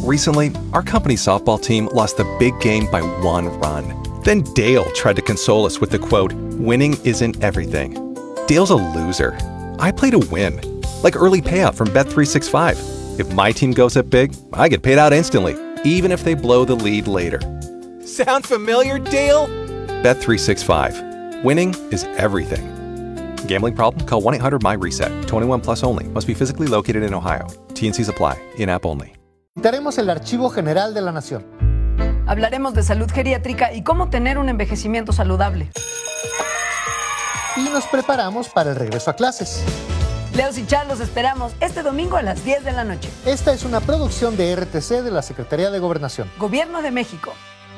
Recently, our company's softball team lost the big game by 1 run. Then Dale tried to console us with the quote, "Winning isn't everything." Dale's a loser. I play to win. Like early payout from Bet365. If my team goes up big, I get paid out instantly, even if they blow the lead later. Sound familiar, Dale? Bet365. Winning is everything. Gambling problem? Call 1-800-MY-RESET. 21 plus only. Must be physically located in Ohio. T&Cs apply. In-app only. Visitaremos el Archivo General de la Nación. Hablaremos de salud geriátrica y cómo tener un envejecimiento saludable. Y nos preparamos para el regreso a clases. Leos y Char los esperamos este domingo a las 10 de la noche. Esta es una producción de RTC de la Secretaría de Gobernación. Gobierno de México.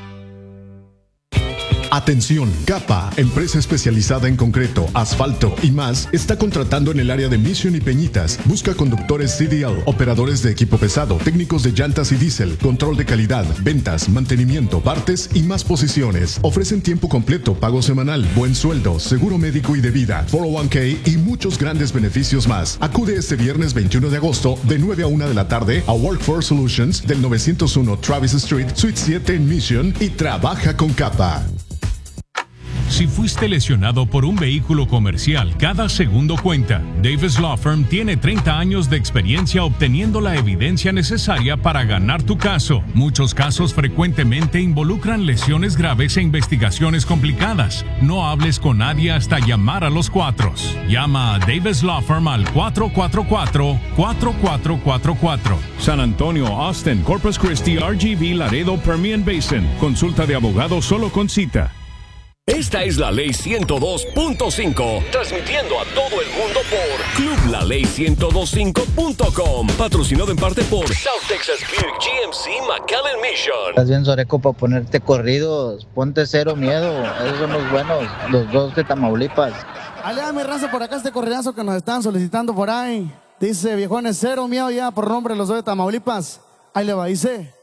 Atención, Capa, empresa especializada en concreto, asfalto y más, está contratando en el área de Mission y Peñitas. Busca conductores CDL, operadores de equipo pesado, técnicos de llantas y diésel, control de calidad, ventas, mantenimiento, partes y más posiciones. Ofrecen tiempo completo, pago semanal, buen sueldo, seguro médico y de vida, 401k y muchos grandes beneficios más. Acude este viernes 21 de agosto de 9 a 1 de la tarde a Workforce Solutions del 901 Travis Street, Suite 7 en Mission y trabaja con Capa. Si fuiste lesionado por un vehículo comercial, cada segundo cuenta. Davis Law Firm tiene 30 años de experiencia obteniendo la evidencia necesaria para ganar tu caso. Muchos casos frecuentemente involucran lesiones graves e investigaciones complicadas. No hables con nadie hasta llamar a los cuatros. Llama a Davis Law Firm al 444-4444. San Antonio, Austin, Corpus Christi, RGV, Laredo, Permian Basin. Consulta de abogado solo con cita. Esta es la Ley 102.5, transmitiendo a todo el mundo por clublaley1025.com, patrocinado en parte por South Texas Buick GMC McAllen Mission. Estás bien, Soreco, para ponerte corridos. Ponte Cero Miedo. Esos son los buenos, los dos de Tamaulipas. Alea mi raza, por acá este corridazo que nos están solicitando por ahí. Dice, viejones, Cero Miedo ya por nombre los dos de Tamaulipas. Ahí le va, dice.